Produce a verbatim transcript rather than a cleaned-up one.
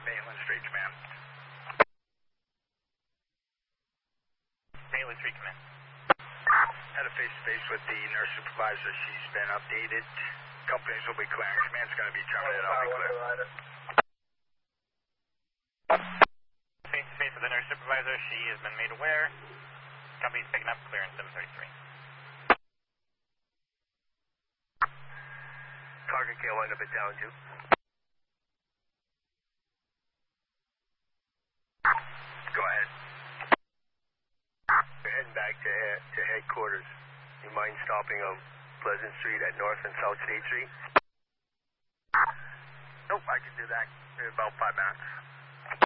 Maitland Street, command. Maitland Street, command. Had a face-to-face with the nurse supervisor. She's been updated. Companies will be clearing. Command's going to be terminated. I'll be clear. Face-to-face with the nurse supervisor. She has been made aware. Company's picking up, clearance seven thirty-three. Target K one, a bit down, Jew. Go ahead. We're heading back to, to headquarters. You mind stopping on Pleasant Street at North and South State Street? Nope, I can do that in about five minutes.